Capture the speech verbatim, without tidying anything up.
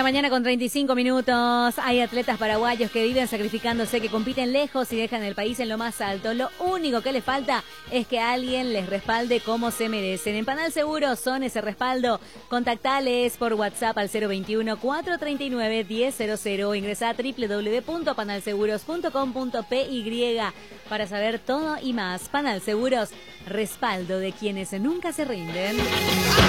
mañana con treinta y cinco minutos. Hay atletas paraguayos que viven sacrificándose, que compiten lejos y dejan el país en lo más alto. Lo único que les falta es que alguien les respalde como se merecen. En Panal Seguros son ese respaldo. Contactales por WhatsApp al cero veintiuno, cuatrocientos treinta y nueve, diez cero cero. Ingresá a doble u doble u doble u punto panal seguros punto com punto pe y para saber todo y más. Panal Seguros, respaldo de quienes nunca se rinden.